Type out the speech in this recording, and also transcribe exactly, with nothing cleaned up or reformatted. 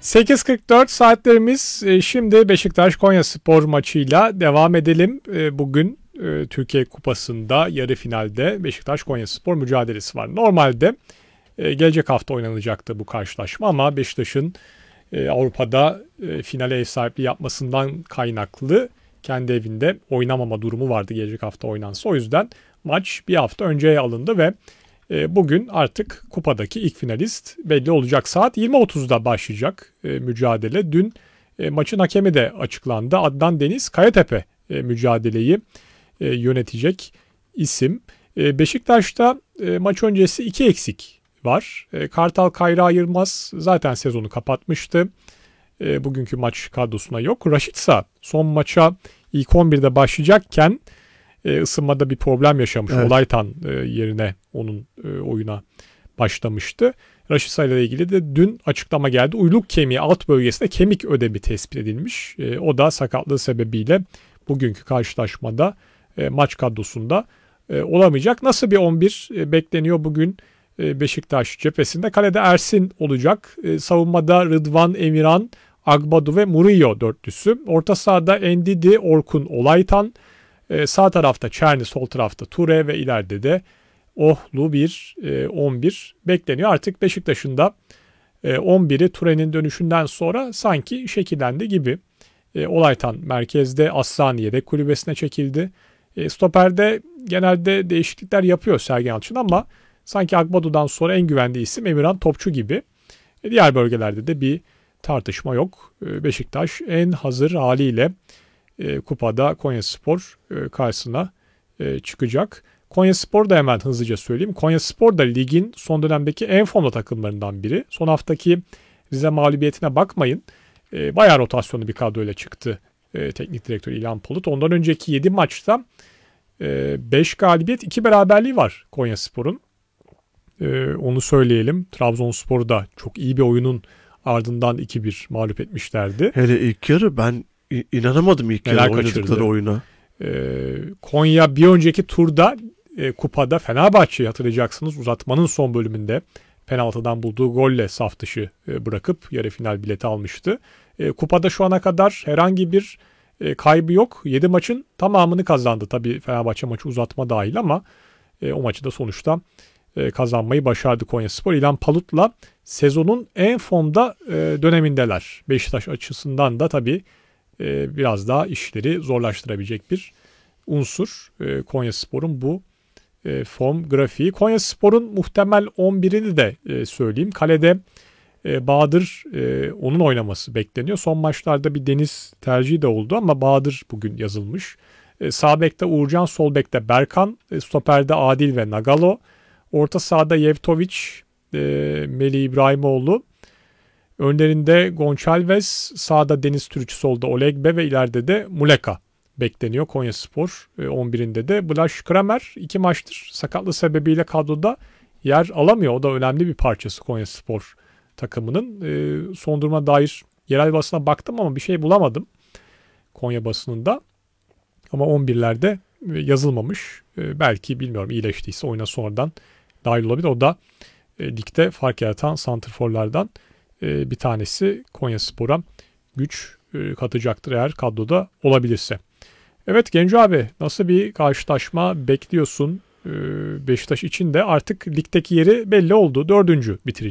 sekiz kırk dört saatlerimiz. Şimdi Beşiktaş Konyaspor maçıyla devam edelim. Bugün Türkiye Kupası'nda yarı finalde Beşiktaş Konyaspor mücadelesi var. Normalde gelecek hafta oynanacaktı bu karşılaşma ama Beşiktaş'ın Avrupa'da finale ev sahipliği yapmasından kaynaklı kendi evinde oynamama durumu vardı gelecek hafta oynansa. O yüzden maç bir hafta önceye alındı ve bugün artık kupadaki ilk finalist belli olacak. Saat yirmi otuzda başlayacak mücadele. Dün maçın hakemi de açıklandı. Adnan Deniz Kayatepe mücadeleyi yönetecek isim. Beşiktaş'ta maç öncesi iki eksik var. Kartal Kayra Yılmaz zaten sezonu kapatmıştı. Bugünkü maç kadrosuna yok. Raşitsa son maça ilk on birde başlayacakken ısınmada bir problem yaşamış. Evet. Olaytan yerine onun oyuna başlamıştı. Raşitsa ile ilgili de dün açıklama geldi. Uyluk kemiği alt bölgesinde kemik ödemi tespit edilmiş. O da sakatlığı sebebiyle bugünkü karşılaşmada maç kadrosunda olamayacak. Nasıl bir on bir bekleniyor bugün Beşiktaş cephesinde? Kalede Ersin olacak. Savunmada Rıdvan, Emirhan, Agbadu ve Murillo dörtlüsü. Orta sahada Endidi, Orkun, Olaytan. Sağ tarafta Çerni, sol tarafta Ture ve ileride de Ohlu bir on bir bekleniyor. Artık Beşiktaş'ın da on biri Ture'nin dönüşünden sonra sanki şekillendi gibi. Olaytan merkezde, Aslaniye de kulübesine çekildi. Stoper'de genelde değişiklikler yapıyor Sergen Yalçın ama sanki Agbadu'dan sonra en güvendiği isim Emirhan Topçu gibi. Diğer bölgelerde de bir tartışma yok. Beşiktaş en hazır haliyle kupada Konyaspor karşısına çıkacak. Konyaspor da hemen hızlıca söyleyeyim. Konyaspor da ligin son dönemdeki en formda takımlarından biri. Son haftaki Rize mağlubiyetine bakmayın. Bayağı rotasyonlu bir kadroyla çıktı teknik direktör İlhan Palut. Ondan önceki yedi maçta beş galibiyet iki beraberliği var Konyaspor'un. Onu söyleyelim. Trabzonspor'u da çok iyi bir oyunun ardından iki bir mağlup etmişlerdi. Hele ilk yarı ben inanamadım ilk Neler yarı oynadıkları kaçırdı. oyuna. Ee, Konya bir önceki turda e, kupada Fenerbahçe'yi hatırlayacaksınız. Uzatmanın son bölümünde penaltıdan bulduğu golle saf dışı e, bırakıp yarı final bileti almıştı. E, kupada şu ana kadar herhangi bir e, kaybı yok. yedi maçın tamamını kazandı. Tabii Fenerbahçe maçı uzatma dahil ama e, o maçı da sonuçta e, kazanmayı başardı Konyaspor. İlhan Palut'la sezonun en formda e, dönemindeler. Beşiktaş açısından da tabii e, biraz daha işleri zorlaştırabilecek bir unsur e, Konyaspor'un bu e, form grafiği. Konyaspor'un muhtemel on birini de e, söyleyeyim. Kalede e, Bahadır e, onun oynaması bekleniyor. Son maçlarda bir Deniz tercihi de oldu ama Bahadır bugün yazılmış. E, sağ bekte Uğurcan, sol bekte Berkan, e, stoperde Adil ve Nagalo. Orta sahada Yevtoviç, e, Melih İbrahimoğlu. Önlerinde Gonçalves, sağda Deniz Türüç, solda Olegbe ve ileride de Muleka bekleniyor Konyaspor on birinde de. Blaž Kramer iki maçtır sakatlığı sebebiyle kadroda yer alamıyor. O da önemli bir parçası Konyaspor takımının. Son duruma dair yerel basına baktım ama bir şey bulamadım Konya basınında. Ama on birlerde yazılmamış. Belki bilmiyorum iyileştiyse oyuna sonradan dahil olabilir. O da ligde fark yaratan santrforlardan bir tanesi. Konyaspor'a güç katacaktır eğer kadroda olabilirse. Evet Genco abi, nasıl bir karşılaşma bekliyorsun? Beşiktaş için de artık ligdeki yeri belli oldu. Dördüncü bitirecek.